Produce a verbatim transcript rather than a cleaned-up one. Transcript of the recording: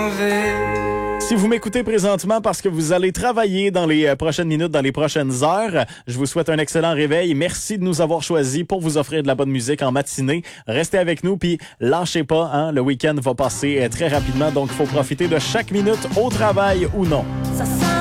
Si vous m'écoutez présentement parce que vous allez travailler dans les prochaines minutes, dans les prochaines heures, je vous souhaite un excellent réveil. Merci de nous avoir choisis pour vous offrir de la bonne musique en matinée. Restez avec nous, puis lâchez pas, hein, le week-end va passer très rapidement, donc il faut profiter de chaque minute au travail ou non. Ça sent